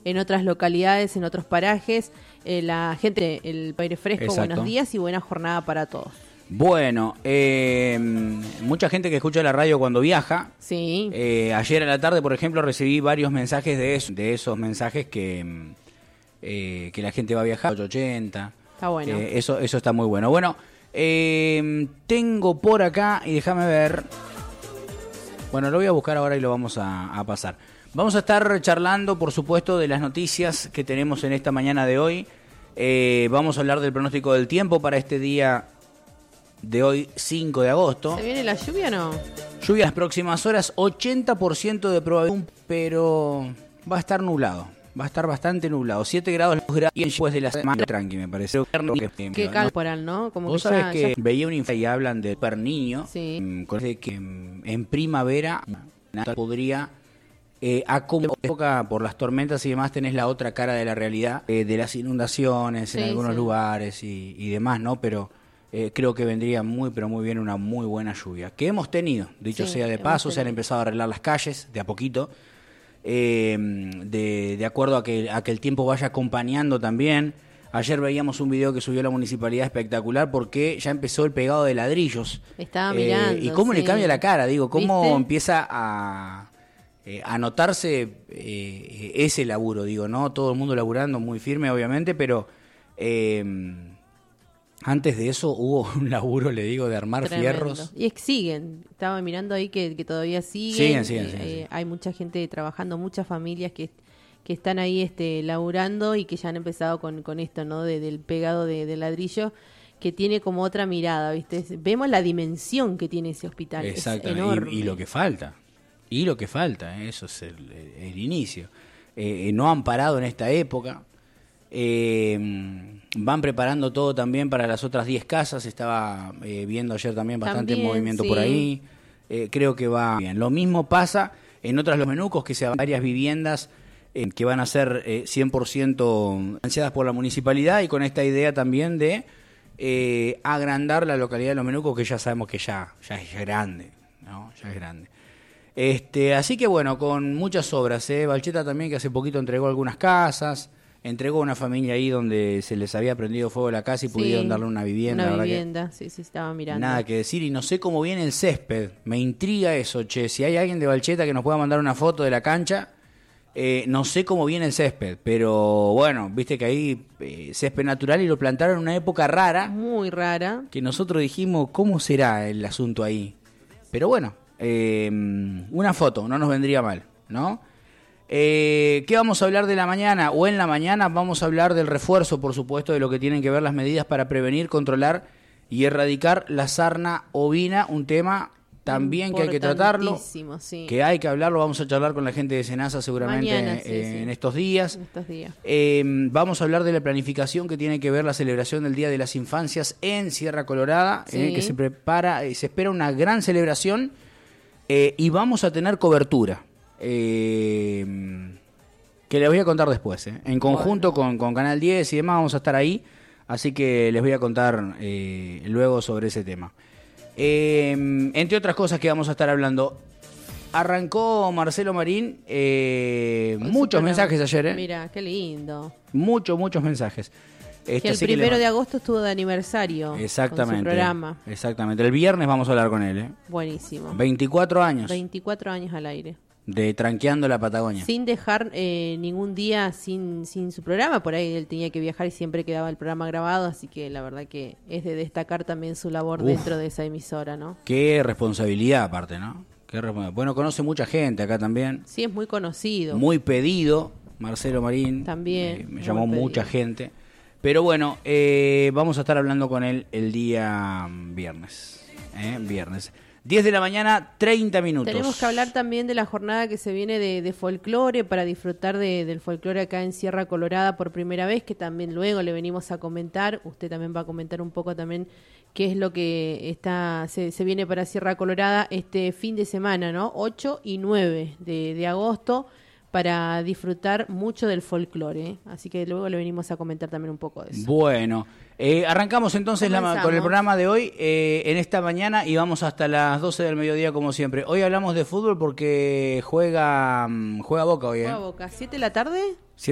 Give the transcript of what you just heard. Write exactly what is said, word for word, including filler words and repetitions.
en otras localidades, en otros parajes. Eh, la gente, el aire fresco, Exacto. Buenos días y buena jornada para todos. Bueno, eh, mucha gente que escucha la radio cuando viaja. Sí. Eh, ayer a la tarde, por ejemplo, recibí varios mensajes de, eso, de esos mensajes que, eh, que la gente va a viajar, ochocientos ochenta. Está bueno. Eh, eso, eso está muy bueno. Bueno, eh, tengo por acá, y déjame ver. Bueno, lo voy a buscar ahora y lo vamos a, a pasar. Vamos a estar charlando, por supuesto, de las noticias que tenemos en esta mañana de hoy. Eh, vamos a hablar del pronóstico del tiempo para este día de hoy, cinco de agosto. ¿Se viene la lluvia o no? Lluvia las próximas horas, ochenta por ciento de probabilidad, pero va a estar nublado. Va a estar bastante nublado. siete grados y después de la semana tranqui, me parece. Qué calporal, ¿no? Como Vos que sabés ya, que ya... veía un informe y hablan del super niño, Sí. mm, con de que mm, en primavera podría eh, acomodar por las tormentas y demás. Tenés la otra cara de la realidad, eh, de las inundaciones Sí, en algunos sí. lugares y, y demás, ¿no? Pero eh, creo que vendría muy, pero muy bien una muy buena lluvia. Que hemos tenido, dicho Sí, sea de hemos paso, se han tenido. empezado a arreglar las calles de a poquito. Eh, de, de acuerdo a que, a que el tiempo vaya acompañando también. Ayer veíamos un video que subió la municipalidad espectacular porque ya empezó el pegado de ladrillos. Estaba Eh, mirando. y cómo sí. le cambia la cara, digo, cómo ¿Viste? empieza a, eh, a notarse eh, ese laburo, digo, ¿no? Todo el mundo laburando muy firme, obviamente, pero eh, antes de eso hubo un laburo, le digo, de armar Tremendo. fierros. Y es que siguen, estaba mirando ahí que, que todavía siguen. Siguen, siguen, eh, siguen, eh, siguen. Hay mucha gente trabajando, muchas familias que, que están ahí este, laburando y que ya han empezado con, con esto, ¿no? De, del pegado de, de ladrillo, que tiene como otra mirada, ¿viste? Vemos la dimensión que tiene ese hospital. Exacto, Es enorme. y, y lo que falta, y lo que falta, eh, eso es el, el, el inicio. Eh, no han parado en esta época. Eh, van preparando todo también para las otras diez casas. Estaba eh, viendo ayer también bastante También, movimiento sí. por ahí. Eh, creo que va bien. Lo mismo pasa en otras los menucos, que se van varias viviendas eh, que van a ser eh, cien por ciento financiadas por la municipalidad, y con esta idea también de eh, agrandar la localidad de los menucos, que ya sabemos que ya, ya es grande, ¿no? Ya es grande. Este, así que bueno, con muchas obras, ¿eh? Balcheta también, que hace poquito entregó algunas casas. Entregó a una familia ahí donde se les había prendido fuego la casa y Sí, pudieron darle una vivienda. Una la verdad vivienda, sí, sí, estaba que mirando. nada que decir. Y no sé cómo viene el césped. Me intriga eso, che. Si hay alguien de Balcheta que nos pueda mandar una foto de la cancha, eh, no sé cómo viene el césped. Pero bueno, viste que ahí eh, césped natural, y lo plantaron en una época rara, Muy rara. que nosotros dijimos, ¿cómo será el asunto ahí? Pero bueno, eh, una foto no nos vendría mal, ¿no? Eh, ¿Qué vamos a hablar de la mañana? O en la mañana vamos a hablar del refuerzo, por supuesto, de lo que tienen que ver las medidas para prevenir, controlar y erradicar la sarna ovina, un tema también que hay que tratarlo, Sí. que hay que hablarlo. Vamos a charlar con la gente de Senasa seguramente Mañana, sí, eh, sí. en estos días. En estos días. Eh, vamos a hablar de la planificación que tiene que ver la celebración del Día de las Infancias en Sierra Colorada, Sí. eh, que se prepara, eh, se espera una gran celebración, eh, y vamos a tener cobertura. Eh, que les voy a contar después, ¿eh? En conjunto Bueno. con, con Canal diez y demás vamos a estar ahí, así que les voy a contar eh, luego sobre ese tema. Eh, entre otras cosas que vamos a estar hablando, arrancó Marcelo Marín, eh, Con su muchos programa. mensajes ayer, ¿eh? Mira, qué lindo. Muchos, muchos mensajes. Este, Que el así primero le- de agosto estuvo de aniversario. Exactamente. Con su programa. Exactamente. El viernes vamos a hablar con él, ¿eh? Buenísimo. veinticuatro años veinticuatro años al aire. de Tranqueando la Patagonia. Sin dejar eh, ningún día sin, sin su programa. Por ahí él tenía que viajar y siempre quedaba el programa grabado. Así que la verdad que es de destacar también su labor Uf. dentro de esa emisora, ¿no? Qué responsabilidad aparte, ¿no? Qué resp- bueno, conoce mucha gente acá también. Sí, es muy conocido. Muy pedido, Marcelo Marín. También, Eh, me muy llamó pedido. mucha gente. Pero bueno, eh, vamos a estar hablando con él el día viernes. ¿eh? Viernes. diez de la mañana, treinta minutos. Tenemos que hablar también de la jornada que se viene de, de folclore, para disfrutar de, del folclore acá en Sierra Colorada por primera vez, que también luego le venimos a comentar. Usted también va a comentar un poco también qué es lo que está se, se viene para Sierra Colorada este fin de semana, ¿no? ocho y nueve de, de agosto, para disfrutar mucho del folclore, ¿eh? Así que luego le venimos a comentar también un poco de eso. Bueno, eh, arrancamos entonces la, Comenzamos. con el programa de hoy eh, en esta mañana, y vamos hasta las doce del mediodía como siempre. Hoy hablamos de fútbol porque juega, mm, juega Boca hoy, ¿eh? ¿Juega Boca? ¿siete de la tarde?